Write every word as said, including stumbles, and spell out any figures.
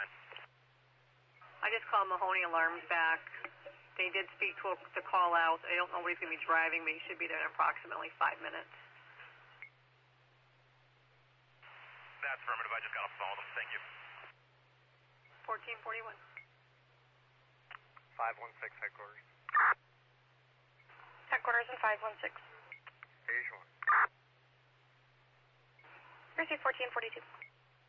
nine. I just called Mahoney Alarms back. They did speak to the call out. I don't know what he's going to be driving, but he should be there in approximately five minutes. That's affirmative. I just got off the phone with them. Thank you. fourteen forty-one. five one six headquarters. Headquarters in five one six. Stage one. Receive fourteen forty-two.